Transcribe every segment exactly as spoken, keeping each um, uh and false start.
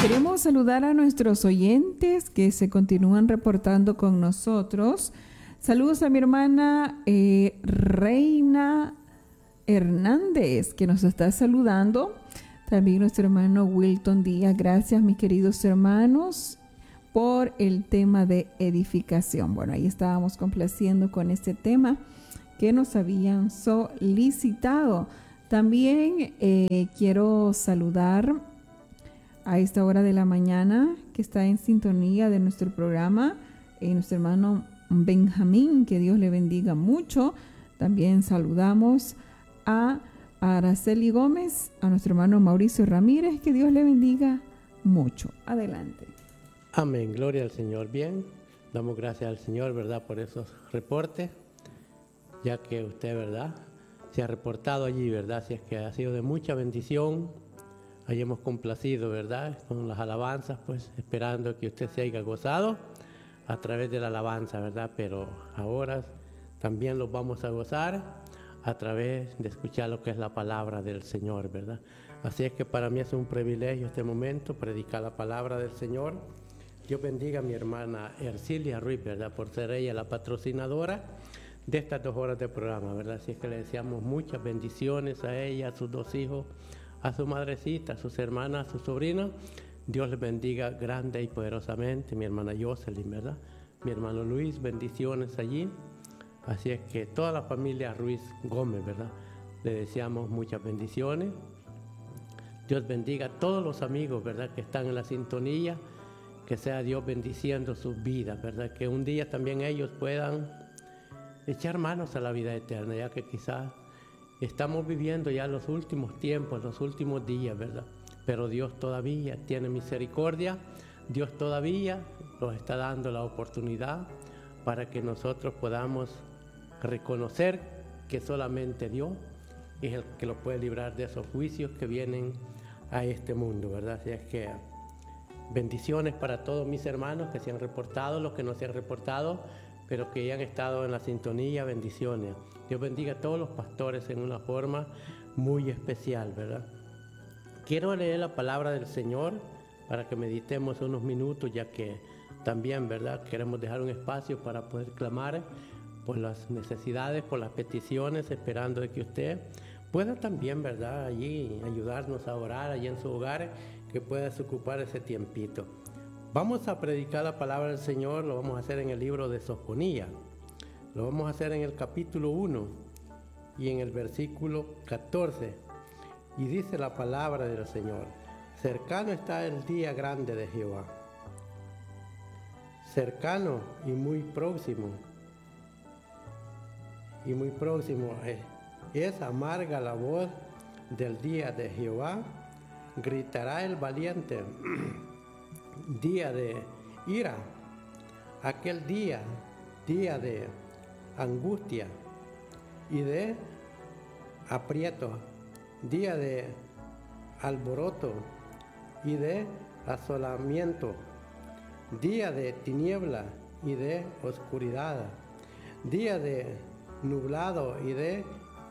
Queremos saludar a nuestros oyentes que se continúan reportando con nosotros. Saludos a mi hermana eh, Reina Hernández, que nos está saludando. También nuestro hermano Wilton Díaz. Gracias, mis queridos hermanos, por el tema de edificación. Bueno, ahí estábamos complaciendo con este tema que nos habían solicitado. También eh, quiero saludar a esta hora de la mañana que está en sintonía de nuestro programa, eh, nuestro hermano Benjamín, que Dios le bendiga mucho. También saludamos a Araceli Gómez, a nuestro hermano Mauricio Ramírez, que Dios le bendiga mucho. Adelante. Amén, gloria al Señor. Bien, damos gracias al Señor, ¿verdad?, por esos reportes, ya que usted, ¿verdad?, se ha reportado allí, ¿verdad?, si es que ha sido de mucha bendición. Ahí hemos complacido, ¿verdad?, con las alabanzas, pues esperando que usted se haya gozado a través de la alabanza, ¿verdad? Pero ahora también los vamos a gozar a través de escuchar lo que es la palabra del Señor, ¿verdad? Así es que para mí es un privilegio este momento predicar la palabra del Señor. Dios bendiga a mi hermana Ercilia Ruiz, ¿verdad?, por ser ella la patrocinadora de estas dos horas de programa, ¿verdad? Así es que le deseamos muchas bendiciones a ella, a sus dos hijos, a su madrecita, a sus hermanas, a sus sobrinos. Dios les bendiga grande y poderosamente. Mi hermana Jocelyn, ¿verdad? Mi hermano Luis, bendiciones allí. Así es que toda la familia Ruiz Gómez, ¿verdad?, le deseamos muchas bendiciones. Dios bendiga a todos los amigos, ¿verdad?, que están en la sintonía. Que sea Dios bendiciendo sus vidas, ¿verdad? Que un día también ellos puedan echar manos a la vida eterna, ya que quizás estamos viviendo ya los últimos tiempos, los últimos días, ¿verdad? Pero Dios todavía tiene misericordia, Dios todavía nos está dando la oportunidad para que nosotros podamos reconocer que solamente Dios es el que lo puede librar de esos juicios que vienen a este mundo, ¿verdad? Así es que bendiciones para todos mis hermanos que se han reportado, los que no se han reportado, pero que ya han estado en la sintonía, bendiciones. Dios bendiga a todos los pastores en una forma muy especial, ¿verdad? Quiero leer la palabra del Señor para que meditemos unos minutos, ya que también, ¿verdad?, queremos dejar un espacio para poder clamar por las necesidades, por las peticiones, esperando de que usted pueda también, ¿verdad?, allí ayudarnos a orar, allí en su hogar, que puedas ocupar ese tiempito. Vamos a predicar la palabra del Señor, lo vamos a hacer en el libro de Sofonías. Lo vamos a hacer en el capítulo uno y en el versículo catorce. Y dice la palabra del Señor: cercano está el día grande de Jehová. Cercano y muy próximo. Y muy próximo es, es amarga la voz del día de Jehová. Gritará el valiente. Día de ira, aquel día, día de angustia y de aprieto, día de alboroto y de asolamiento, día de tiniebla y de oscuridad, día de nublado y de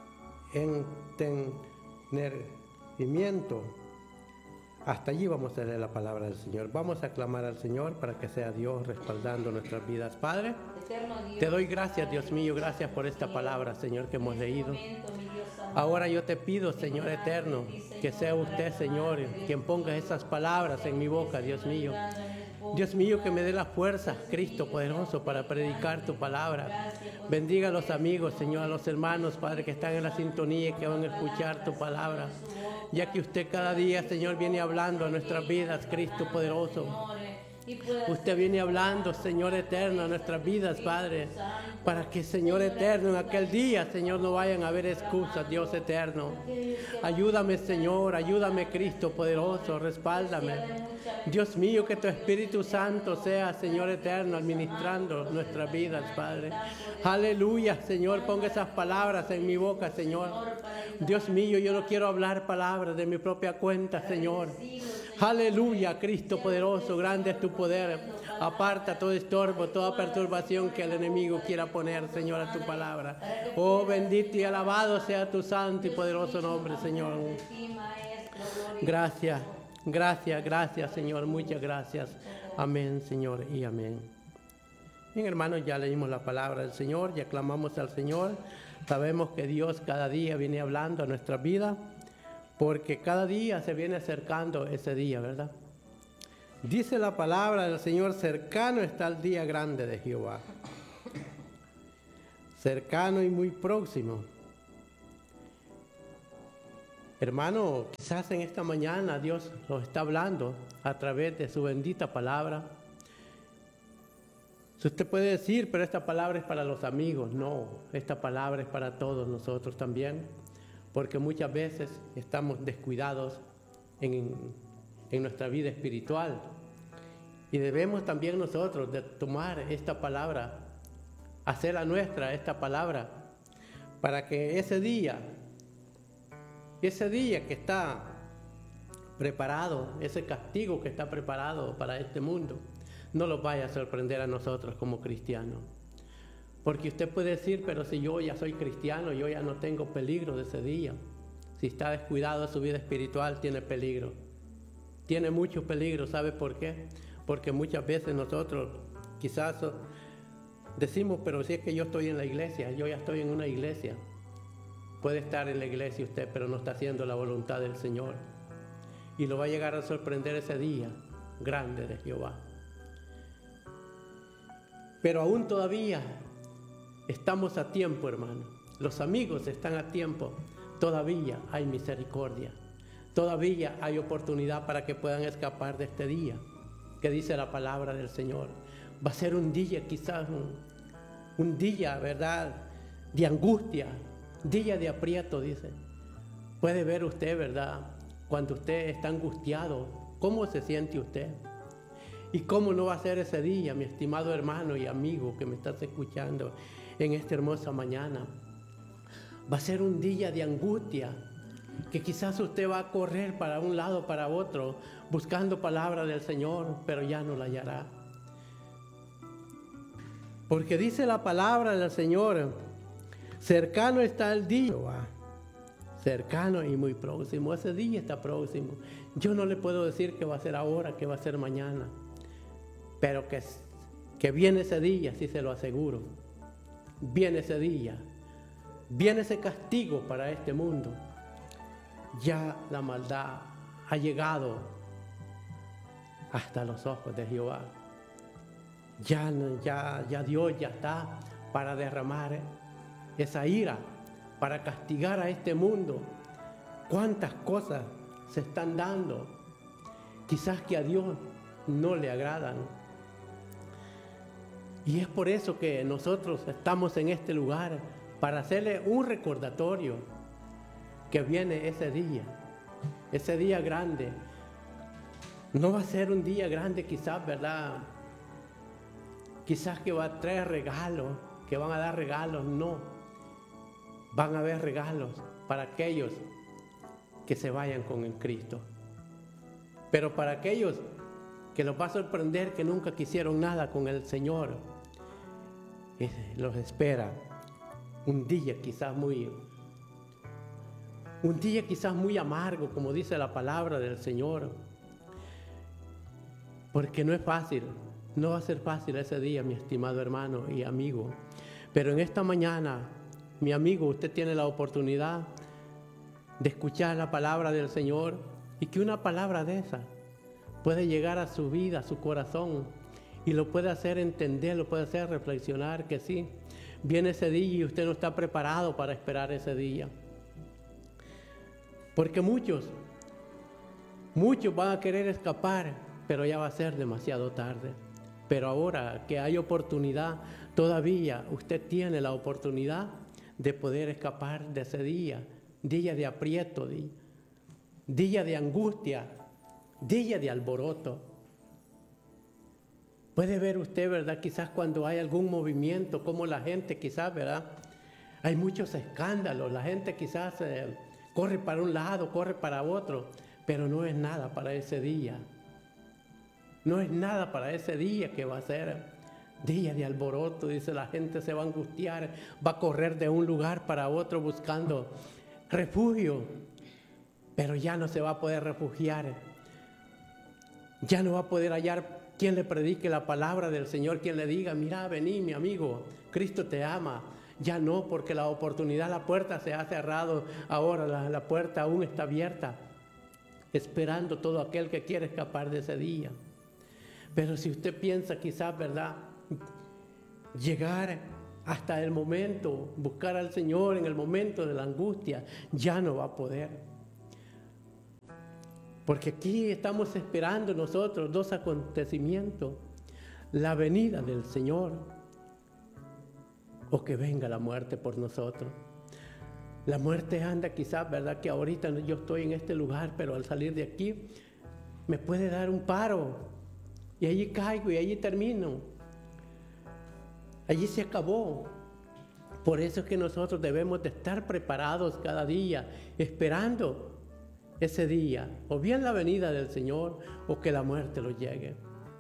enternecimiento. Hasta allí vamos a leer la palabra del Señor. Vamos a clamar al Señor para que sea Dios respaldando nuestras vidas. Padre, te doy gracias, Dios mío, gracias por esta palabra, Señor, que hemos leído. Ahora yo te pido, Señor eterno, que sea usted, Señor, quien ponga esas palabras en mi boca, Dios mío. Dios mío, que me dé la fuerza, Cristo poderoso, para predicar tu palabra. Bendiga a los amigos, Señor, a los hermanos, Padre, que están en la sintonía y que van a escuchar tu palabra. Ya que usted cada día, Señor, viene hablando a nuestras vidas, Cristo poderoso. Usted viene hablando, Señor eterno, a nuestras vidas, Padre, para que, Señor eterno, en aquel día, Señor, no vayan a haber excusas, Dios eterno. Ayúdame, Señor, ayúdame, Cristo poderoso, respáldame. Dios mío, que tu Espíritu Santo sea, Señor eterno, administrando nuestras vidas, Padre. Aleluya, Señor, ponga esas palabras en mi boca, Señor. Dios mío, yo no quiero hablar palabras de mi propia cuenta, Señor. Aleluya, Cristo poderoso, grande es tu poder. Aparta todo estorbo, toda perturbación que el enemigo quiera poner, Señor, a tu palabra. Oh, bendito y alabado sea tu santo y poderoso nombre, Señor. Gracias, Gracias, gracias, Señor. Muchas gracias. Amén, Señor, y amén. Bien, hermanos, ya leímos la palabra del Señor, ya clamamos al Señor. Sabemos que Dios cada día viene hablando a nuestra vida, porque cada día se viene acercando ese día, ¿verdad? Dice la palabra del Señor, cercano está el día grande de Jehová. Cercano y muy próximo. Hermano, quizás en esta mañana Dios nos está hablando a través de su bendita palabra. Si usted puede decir, pero esta palabra es para los amigos. No, esta palabra es para todos nosotros también, porque muchas veces estamos descuidados en, en nuestra vida espiritual. Y debemos también nosotros de tomar esta palabra, hacerla nuestra, esta palabra, para que ese día, ese día que está preparado, ese castigo que está preparado para este mundo, no los vaya a sorprender a nosotros como cristianos. Porque usted puede decir, pero si yo ya soy cristiano, yo ya no tengo peligro de ese día. Si está descuidado de su vida espiritual, tiene peligro. Tiene mucho peligro, ¿sabe por qué? Porque muchas veces nosotros quizás decimos, pero si es que yo estoy en la iglesia, yo ya estoy en una iglesia. Puede estar en la iglesia usted, pero no está haciendo la voluntad del Señor. Y lo va a llegar a sorprender ese día grande de Jehová. Pero aún todavía estamos a tiempo, hermano. Los amigos están a tiempo. Todavía hay misericordia. Todavía hay oportunidad para que puedan escapar de este día que dice la palabra del Señor. Va a ser un día, quizás un, un día, ¿verdad?, de angustia, día de aprieto, dice. Puede ver usted, ¿verdad?, cuando usted está angustiado, ¿cómo se siente usted? ¿Y cómo no va a ser ese día, mi estimado hermano y amigo que me estás escuchando en esta hermosa mañana? Va a ser un día de angustia, que quizás usted va a correr para un lado, para otro, buscando palabra del Señor, pero ya no la hallará. Porque dice la palabra del Señor, cercano está el día, cercano y muy próximo. Ese día está próximo. Yo no le puedo decir que va a ser ahora, que va a ser mañana, pero que, que viene ese día, sí se lo aseguro. Viene ese día, viene ese castigo para este mundo. Ya la maldad ha llegado hasta los ojos de Jehová. Ya, ya, ya Dios ya está para derramar esa ira, para castigar a este mundo. Cuántas cosas se están dando, quizás que a Dios no le agradan. Y es por eso que nosotros estamos en este lugar, para hacerle un recordatorio que viene ese día, ese día grande. No va a ser un día grande quizás, ¿verdad? Quizás que va a traer regalos, que van a dar regalos, no. Van a haber regalos para aquellos que se vayan con el Cristo. Pero para aquellos que los va a sorprender que nunca quisieron nada con el Señor, los espera un día quizás muy, un día quizás muy amargo, como dice la palabra del Señor. Porque no es fácil, no va a ser fácil ese día, mi estimado hermano y amigo. Pero en esta mañana, mi amigo, usted tiene la oportunidad de escuchar la palabra del Señor, y que una palabra de esa puede llegar a su vida, a su corazón, y lo puede hacer entender, lo puede hacer reflexionar que sí, viene ese día y usted no está preparado para esperar ese día. Porque muchos, muchos van a querer escapar, pero ya va a ser demasiado tarde. Pero ahora que hay oportunidad, todavía usted tiene la oportunidad de poder escapar de ese día, día de aprieto, día, día de angustia, día de alboroto. Puede ver usted, ¿verdad? Quizás cuando hay algún movimiento, como la gente quizás, ¿verdad? Hay muchos escándalos, la gente quizás eh, corre para un lado, corre para otro, pero no es nada para ese día. No es nada para ese día que va a ser día de alboroto. Dice, la gente se va a angustiar, va a correr de un lugar para otro buscando refugio, pero ya no se va a poder refugiar, Ya no va a poder hallar quien le predique la palabra del Señor, quien le diga, mira, vení mi amigo, Cristo te ama. Ya no, porque la oportunidad, la puerta se ha cerrado, ahora la, la puerta aún está abierta, esperando todo aquel que quiere escapar de ese día. Pero si usted piensa quizás, ¿verdad?, llegar hasta el momento, buscar al Señor en el momento de la angustia, ya no va a poder. Porque aquí estamos esperando nosotros dos acontecimientos: la venida del Señor o que venga la muerte por nosotros. La muerte anda quizás, ¿verdad?, que ahorita yo estoy en este lugar, pero al salir de aquí me puede dar un paro y allí caigo y allí termino. Allí se acabó. Por eso es que nosotros debemos de estar preparados cada día, esperando ese día, o bien la venida del Señor, o que la muerte lo llegue.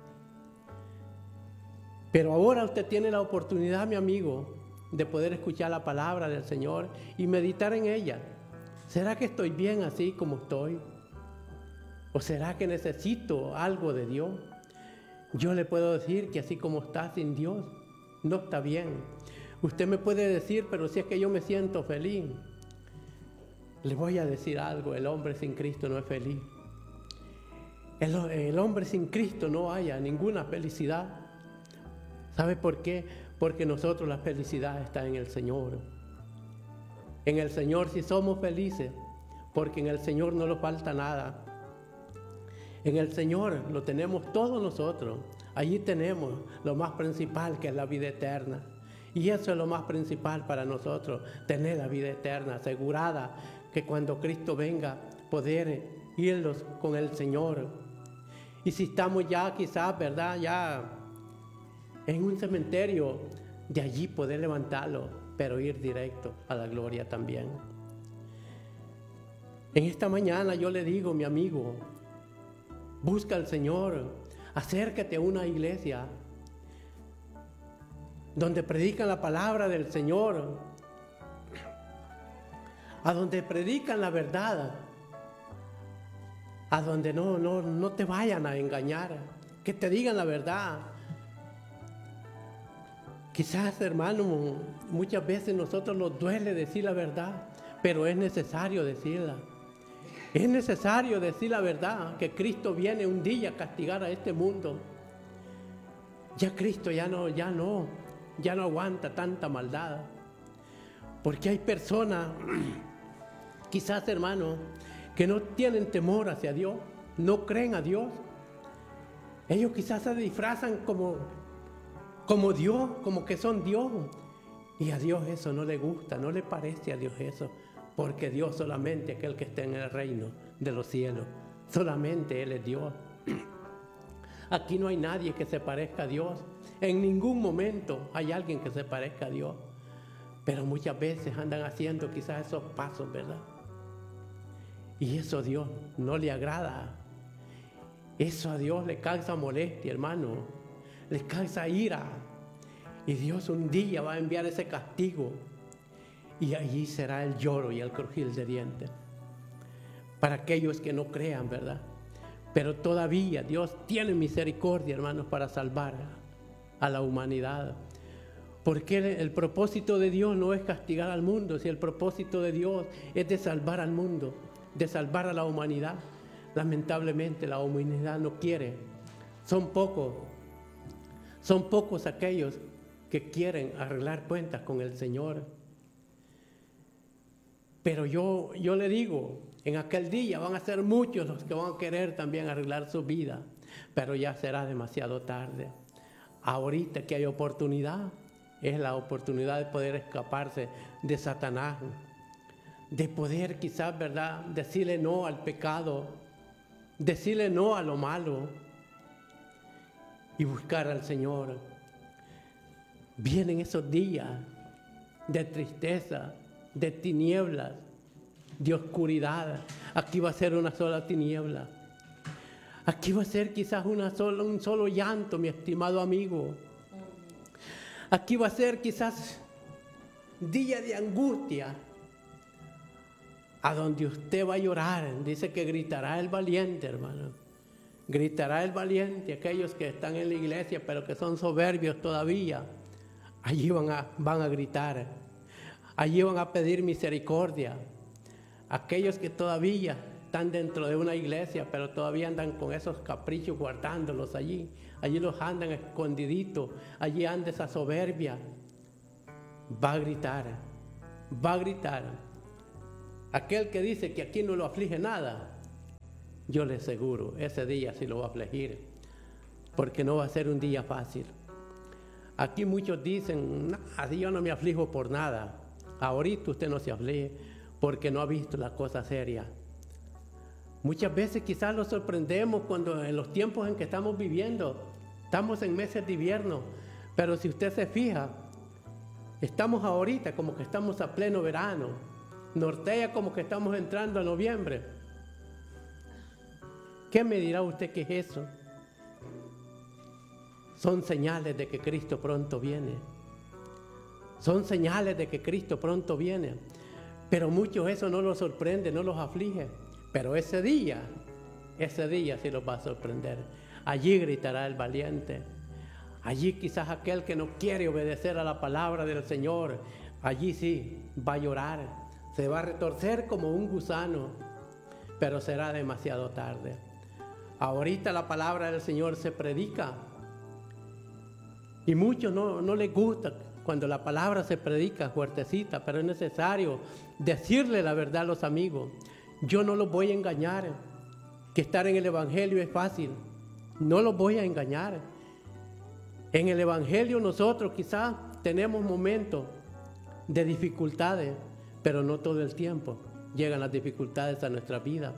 Pero ahora usted tiene la oportunidad, mi amigo, de poder escuchar la palabra del Señor y meditar en ella. ¿Será que estoy bien así como estoy? ¿O será que necesito algo de Dios? Yo le puedo decir que así como está sin Dios, no está bien. Usted me puede decir, pero si es que yo me siento feliz. Le voy a decir algo: el hombre sin Cristo no es feliz. El, el hombre sin Cristo no haya ninguna felicidad. ¿Sabe por qué? Porque nosotros la felicidad está en el Señor. En el Señor sí somos felices, porque en el Señor no nos falta nada. En el Señor lo tenemos todos nosotros. Allí tenemos lo más principal, que es la vida eterna. Y eso es lo más principal para nosotros, tener la vida eterna asegurada, que cuando Cristo venga, poder irnos con el Señor. Y si estamos ya quizás, ¿verdad?, ya en un cementerio, de allí poder levantarlo, pero ir directo a la gloria también. En esta mañana yo le digo, mi amigo, busca al Señor, acércate a una iglesia donde predican la palabra del Señor, a donde predican la verdad, a donde no, no, no te vayan a engañar, que te digan la verdad. Quizás, hermano, muchas veces nosotros nos duele decir la verdad, pero es necesario decirla. Es necesario decir la verdad, que Cristo viene un día a castigar a este mundo. Ya Cristo ya no, ya no, ya no aguanta tanta maldad. Porque hay personas, quizás, hermano, que no tienen temor hacia Dios, no creen a Dios. Ellos quizás se disfrazan como, como Dios, como que son Dios. Y a Dios eso no le gusta, no le parece a Dios eso. Porque Dios solamente es aquel que está en el reino de los cielos. Solamente Él es Dios. Aquí no hay nadie que se parezca a Dios. En ningún momento hay alguien que se parezca a Dios. Pero muchas veces andan haciendo quizás esos pasos, ¿verdad? Y eso a Dios no le agrada. Eso a Dios le causa molestia, hermano. Le causa ira. Y Dios un día va a enviar ese castigo. Y allí será el lloro y el crujir de dientes. Para aquellos que no crean, ¿verdad? Pero todavía Dios tiene misericordia, hermanos, para salvar a la humanidad. Porque el, el propósito de Dios no es castigar al mundo, si el propósito de Dios es de salvar al mundo, de salvar a la humanidad. Lamentablemente la humanidad no quiere. Son pocos, son pocos aquellos que quieren arreglar cuentas con el Señor. Pero yo, yo le digo, en aquel día van a ser muchos los que van a querer también arreglar su vida, pero ya será demasiado tarde. Ahorita que hay oportunidad, es la oportunidad de poder escaparse de Satanás, de poder quizás, ¿verdad?, decirle no al pecado, decirle no a lo malo y buscar al Señor. Vienen esos días de tristeza, de tinieblas, de oscuridad. Aquí va a ser una sola tiniebla. Aquí va a ser quizás una sola, un solo llanto, mi estimado amigo. Aquí va a ser quizás día de angustia, a donde usted va a llorar. Dice que gritará el valiente, hermano. Gritará el valiente, aquellos que están en la iglesia pero que son soberbios todavía. Allí van a, van a gritar, allí van a pedir misericordia. Aquellos que todavía están dentro de una iglesia pero todavía andan con esos caprichos guardándolos allí. Allí los andan escondiditos, allí anda esa soberbia. Va a gritar, va a gritar. Aquel que dice que aquí no lo aflige nada, yo le aseguro, ese día sí lo va a afligir, porque no va a ser un día fácil. Aquí muchos dicen, nah, yo no me aflijo por nada. Ahorita usted no se aflige porque no ha visto la cosa seria. Muchas veces quizás nos sorprendemos cuando en los tiempos en que estamos viviendo, estamos en meses de invierno, pero si usted se fija, estamos ahorita como que estamos a pleno verano, nortea como que estamos entrando a noviembre. ¿Qué me dirá usted que es eso? Son señales de que Cristo pronto viene. Son señales de que Cristo pronto viene. Pero muchos eso no los sorprende, no los aflige. Pero ese día, ese día sí los va a sorprender. Allí gritará el valiente. Allí quizás aquel que no quiere obedecer a la palabra del Señor, allí sí va a llorar. Se va a retorcer como un gusano, pero será demasiado tarde. Ahorita la palabra del Señor se predica y muchos no, no les gusta cuando la palabra se predica fuertecita, pero es necesario decirle la verdad a los amigos. Yo no los voy a engañar, que estar en el Evangelio es fácil, no los voy a engañar. En el Evangelio nosotros quizás tenemos momentos de dificultades, pero no todo el tiempo llegan las dificultades a nuestra vida.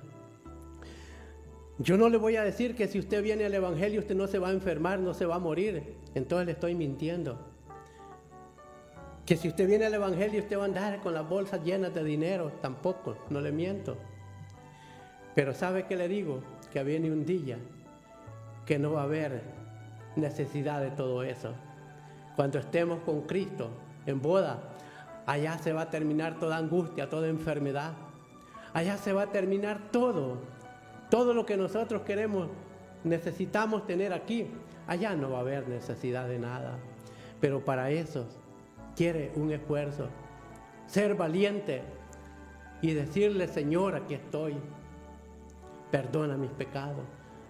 Yo no le voy a decir que si usted viene al Evangelio usted no se va a enfermar, no se va a morir, entonces le estoy mintiendo. Que si usted viene al Evangelio usted va a andar con las bolsas llenas de dinero, tampoco, no le miento. Pero ¿sabe qué le digo? Que viene un día que no va a haber necesidad de todo eso. Cuando estemos con Cristo en boda, allá se va a terminar toda angustia, toda enfermedad. Allá se va a terminar todo. Todo lo que nosotros queremos, necesitamos tener aquí, allá no va a haber necesidad de nada. Pero para eso quiere un esfuerzo, ser valiente y decirle, Señor, aquí estoy, perdona mis pecados.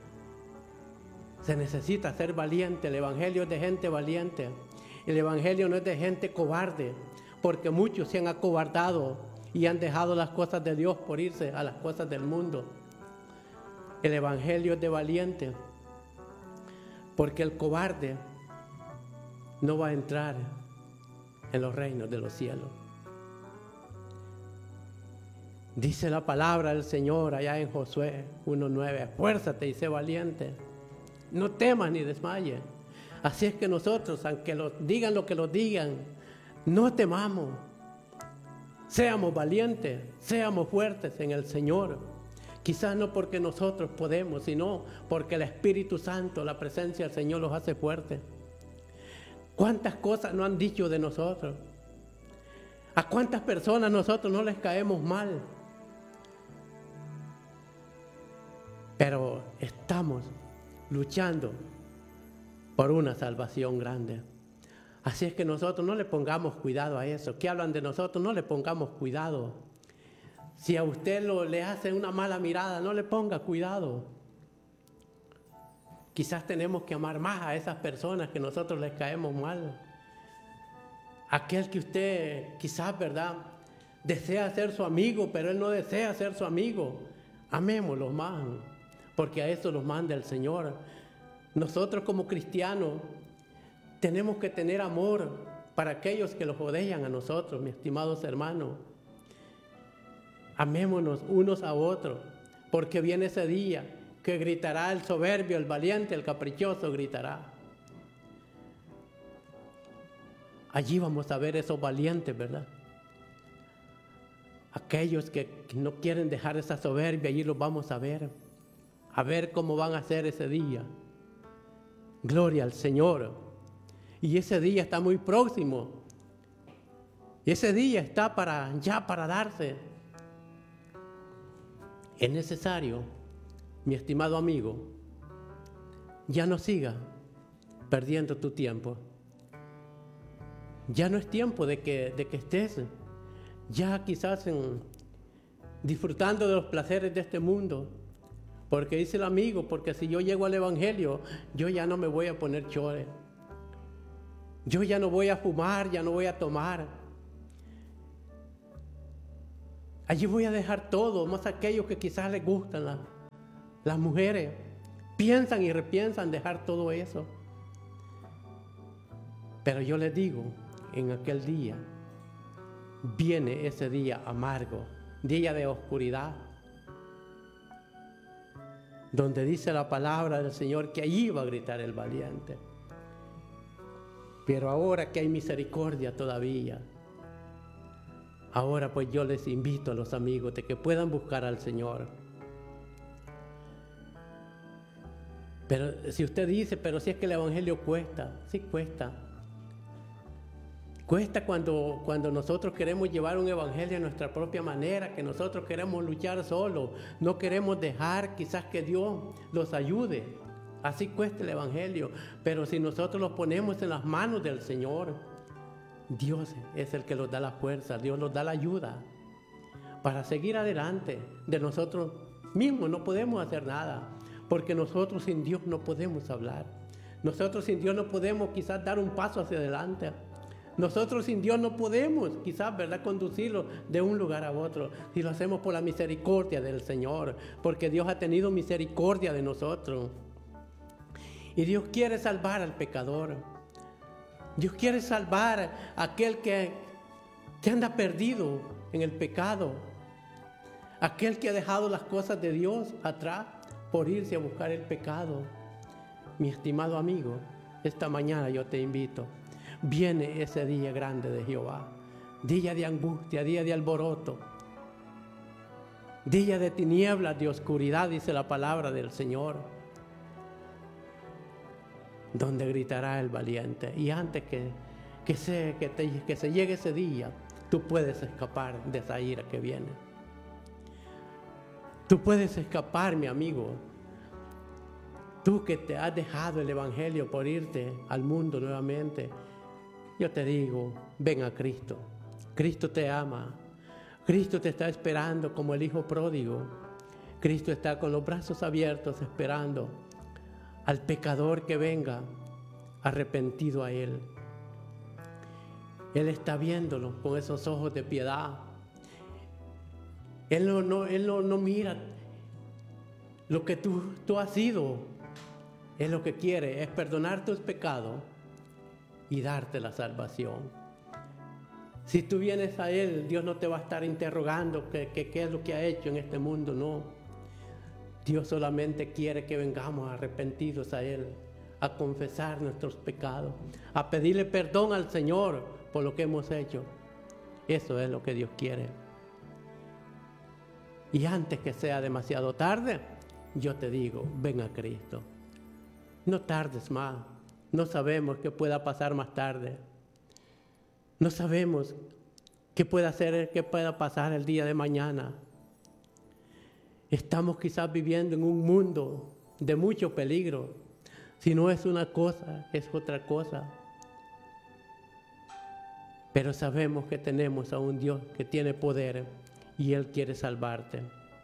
Se necesita ser valiente, el Evangelio es de gente valiente, el Evangelio no es de gente cobarde, porque muchos se han acobardado y han dejado las cosas de Dios por irse a las cosas del mundo. El Evangelio es de valiente, porque el cobarde no va a entrar en los reinos de los cielos. Dice la palabra del Señor allá en Josué uno nueve, esfuérzate y sé valiente, no temas ni desmayes. Así es que nosotros, aunque los digan lo que los digan, no temamos, seamos valientes, seamos fuertes en el Señor. Quizás no porque nosotros podemos, sino porque el Espíritu Santo, la presencia del Señor los hace fuertes. ¿Cuántas cosas no han dicho de nosotros? ¿A cuántas personas nosotros no les caemos mal? Pero estamos luchando por una salvación grande. Así es que nosotros no le pongamos cuidado a eso. ¿Qué hablan de nosotros? No le pongamos cuidado. Si a usted lo, le hace una mala mirada, no le ponga cuidado. Quizás tenemos que amar más a esas personas que nosotros les caemos mal. Aquel que usted quizás, ¿verdad?, desea ser su amigo, pero él no desea ser su amigo. Amémoslo más, porque a eso nos manda el Señor. Nosotros como cristianos tenemos que tener amor para aquellos que los rodean a nosotros, mis estimados hermanos. Amémonos unos a otros, porque viene ese día que gritará el soberbio, el valiente, el caprichoso gritará. Allí vamos a ver esos valientes, ¿verdad? Aquellos que no quieren dejar esa soberbia, allí los vamos a ver, a ver cómo van a ser ese día. Gloria al Señor. Y ese día está muy próximo. Y ese día está para, ya para darse. Es necesario, mi estimado amigo, ya no sigas perdiendo tu tiempo. Ya no es tiempo de que, de que estés ya quizás en, disfrutando de los placeres de este mundo. Porque dice el amigo, porque si yo llego al Evangelio, yo ya no me voy a poner chores. Yo ya no voy a fumar, ya no voy a tomar. Allí voy a dejar todo, más aquellos que quizás les gustan la, las mujeres. Piensan y repiensan dejar todo eso. Pero yo les digo, en aquel día, viene ese día amargo, día de oscuridad, donde dice la palabra del Señor que allí va a gritar el valiente. Pero ahora que hay misericordia todavía, ahora pues yo les invito a los amigos de que puedan buscar al Señor. Pero si usted dice, pero si es que el Evangelio cuesta, sí cuesta. Cuesta cuando, cuando nosotros queremos llevar un evangelio a nuestra propia manera, que nosotros queremos luchar solos, no queremos dejar quizás que Dios los ayude. Así cuesta el evangelio, pero si nosotros los ponemos en las manos del Señor, Dios es el que nos da la fuerza, Dios nos da la ayuda para seguir adelante. De nosotros mismos no podemos hacer nada, porque nosotros sin Dios no podemos hablar. Nosotros sin Dios no podemos quizás dar un paso hacia adelante. Nosotros sin Dios no podemos, quizás, ¿verdad?, conducirlo de un lugar a otro. Si lo hacemos por la misericordia del Señor, porque Dios ha tenido misericordia de nosotros. Y Dios quiere salvar al pecador. Dios quiere salvar a aquel que, que anda perdido en el pecado. Aquel que ha dejado las cosas de Dios atrás por irse a buscar el pecado. Mi estimado amigo, esta mañana yo te invito. Viene ese día grande de Jehová, día de angustia, día de alboroto, día de tinieblas, de oscuridad, dice la palabra del Señor, donde gritará el valiente. Y antes que, que, se, que, te, que se llegue ese día, tú puedes escapar de esa ira que viene. Tú puedes escapar, mi amigo. Tú que te has dejado el evangelio por irte al mundo nuevamente. Yo te digo, ven a Cristo. Cristo te ama. Cristo te está esperando como el hijo pródigo. Cristo está con los brazos abiertos esperando al pecador que venga arrepentido a Él. Él está viéndolo con esos ojos de piedad. Él no, no, él no, no mira lo que tú, tú has sido. Él lo que quiere es perdonar tus pecados y darte la salvación. Si tú vienes a Él, Dios no te va a estar interrogando qué, qué, qué es lo que ha hecho en este mundo, no. Dios solamente quiere que vengamos arrepentidos a Él, a confesar nuestros pecados, a pedirle perdón al Señor por lo que hemos hecho. Eso es lo que Dios quiere. Y antes que sea demasiado tarde, yo te digo, ven a Cristo. No tardes más. No sabemos qué pueda pasar más tarde. No sabemos qué pueda hacer, qué pueda pasar el día de mañana. Estamos quizás viviendo en un mundo de mucho peligro. Si no es una cosa, es otra cosa. Pero sabemos que tenemos a un Dios que tiene poder y Él quiere salvarte.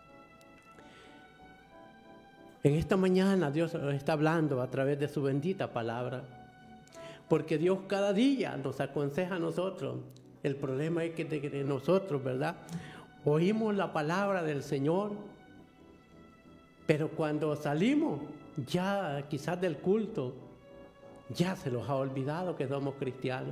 En esta mañana Dios nos está hablando a través de su bendita palabra, porque Dios cada día nos aconseja a nosotros. El problema es que de, de nosotros, ¿verdad?, oímos la palabra del Señor, pero cuando salimos ya quizás del culto, ya se nos ha olvidado que somos cristianos.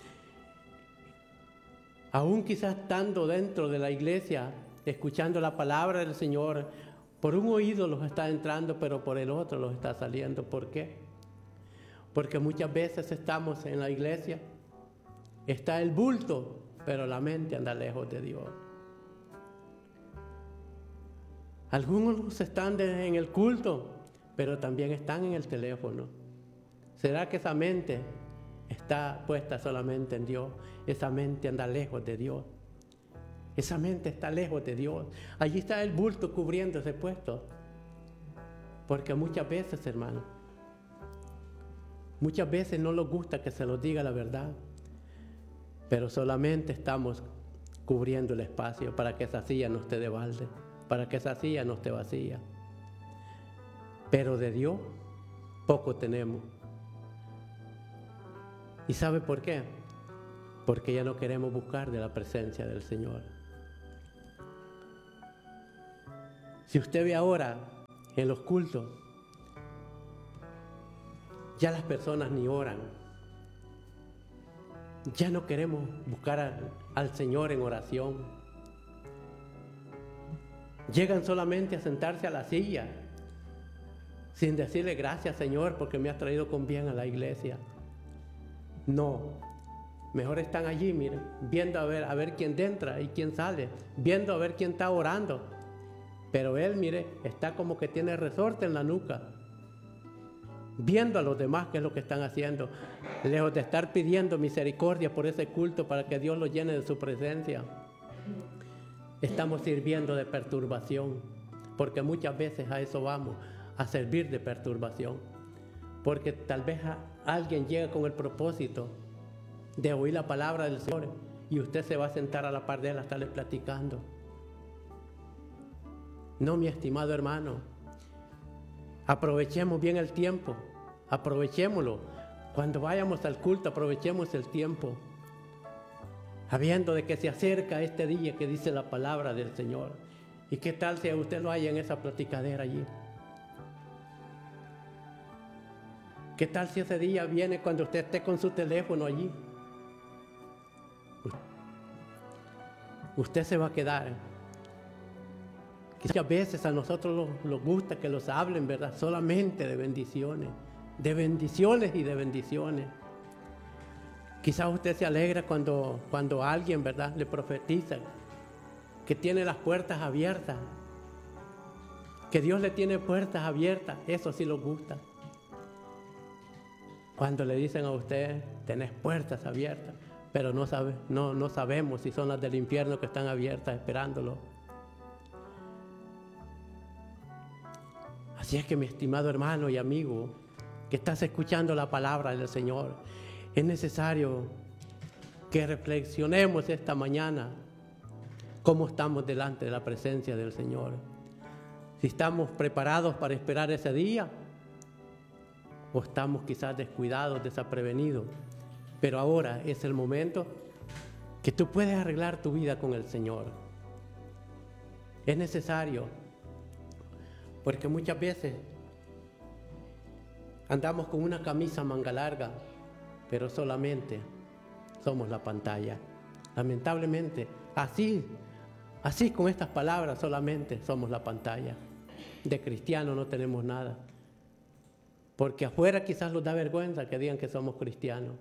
Aún quizás estando dentro de la iglesia, escuchando la palabra del Señor, por un oído los está entrando, pero por el otro los está saliendo. ¿Por qué? Porque muchas veces estamos en la iglesia, está el bulto, pero la mente anda lejos de Dios. Algunos están de, en el culto, pero también están en el teléfono. ¿Será que esa mente está puesta solamente en Dios? Esa mente anda lejos de Dios. Esa mente está lejos de Dios. Allí está el bulto cubriendo ese puesto. Porque muchas veces, hermano, Muchas veces no nos gusta que se nos diga la verdad, pero solamente estamos cubriendo el espacio para que esa silla no esté de balde, para que esa silla no esté vacía. Pero de Dios poco tenemos. ¿Y sabe por qué? Porque ya no queremos buscar de la presencia del Señor. Si usted ve ahora en los cultos, ya las personas ni oran. Ya no queremos buscar a, al Señor en oración. Llegan solamente a sentarse a la silla, sin decirle gracias, Señor, porque me has traído con bien a la iglesia. No, mejor están allí, miren, viendo a ver, a ver quién entra y quién sale, viendo a ver quién está orando. Pero él, mire, está como que tiene resorte en la nuca, viendo a los demás qué es lo que están haciendo, lejos de estar pidiendo misericordia por ese culto para que Dios lo llene de su presencia. Estamos sirviendo de perturbación, porque muchas veces a eso vamos, a servir de perturbación, porque tal vez alguien llega con el propósito de oír la palabra del Señor y usted se va a sentar a la par de él a estarle platicando. No, mi estimado hermano, aprovechemos bien el tiempo, aprovechémoslo. Cuando vayamos al culto, aprovechemos el tiempo, sabiendo de que se acerca este día que dice la palabra del Señor. ¿Y qué tal si usted lo haya en esa platicadera allí? ¿Qué tal si ese día viene cuando usted esté con su teléfono allí? Usted se va a quedar. Muchas veces a nosotros nos gusta que los hablen, ¿verdad? Solamente de bendiciones, de bendiciones y de bendiciones. Quizás usted se alegra cuando, cuando alguien, ¿verdad?, le profetiza que tiene las puertas abiertas, que Dios le tiene puertas abiertas. Eso sí nos gusta. Cuando le dicen a usted, tenés puertas abiertas, pero no, sabe, no, no sabemos si son las del infierno que están abiertas esperándolo. Así es que, mi estimado hermano y amigo, que estás escuchando la palabra del Señor, es necesario que reflexionemos esta mañana cómo estamos delante de la presencia del Señor. Si estamos preparados para esperar ese día, o estamos quizás descuidados, desaprevenidos. Pero ahora es el momento que tú puedes arreglar tu vida con el Señor. Es necesario, porque muchas veces andamos con una camisa manga larga, pero solamente somos la pantalla. Lamentablemente, así, así con estas palabras solamente somos la pantalla. De cristiano no tenemos nada. Porque afuera quizás nos da vergüenza que digan que somos cristianos.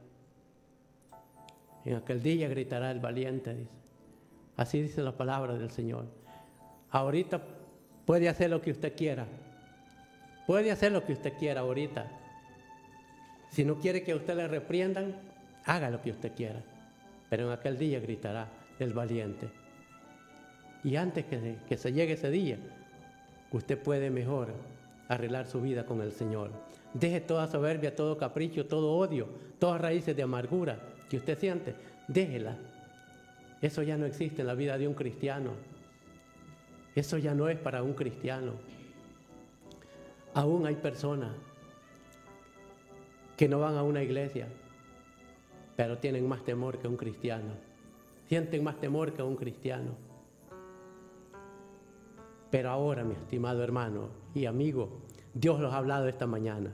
En aquel día gritará el valiente, dice. Así dice la palabra del Señor. Ahorita puede hacer lo que usted quiera. Puede hacer lo que usted quiera ahorita. Si no quiere que a usted le repriendan, haga lo que usted quiera. Pero en aquel día gritará el valiente. Y antes que se, que se llegue ese día, usted puede mejor arreglar su vida con el Señor. Deje toda soberbia, todo capricho, todo odio, todas raíces de amargura que usted siente, déjela. Eso ya no existe en la vida de un cristiano. Eso ya no es para un cristiano. Aún hay personas que no van a una iglesia, pero tienen más temor que un cristiano. Sienten más temor que un cristiano. Pero ahora, mi estimado hermano y amigo, Dios los ha hablado esta mañana.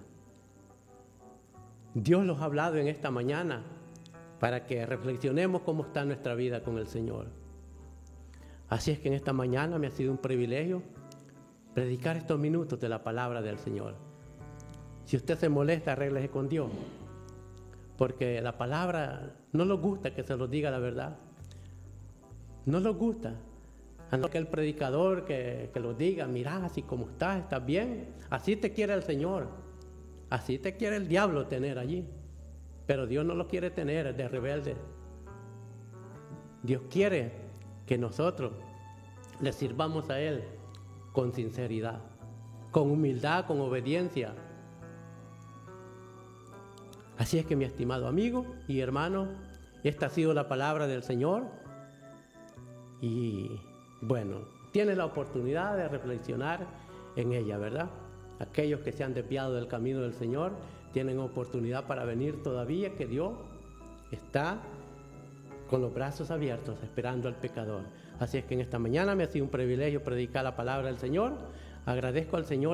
Dios los ha hablado en esta mañana para que reflexionemos cómo está nuestra vida con el Señor. Así es que en esta mañana me ha sido un privilegio predicar estos minutos de la palabra del Señor. Si usted se molesta, arréglese con Dios, porque la palabra no nos gusta que se nos diga la verdad. No nos gusta. A no que el predicador que, que lo diga, mira, así como estás, estás bien. Así te quiere el Señor. Así te quiere el diablo tener allí. Pero Dios no lo quiere tener de rebelde. Dios quiere que nosotros le sirvamos a Él con sinceridad, con humildad, con obediencia. Así es que, mi estimado amigo y hermano, esta ha sido la palabra del Señor. Y bueno, tienes la oportunidad de reflexionar en ella, ¿verdad? Aquellos que se han desviado del camino del Señor tienen oportunidad para venir todavía, que Dios está con los brazos abiertos esperando al pecador. Así es que en esta mañana me ha sido un privilegio predicar la palabra del Señor. Agradezco al Señor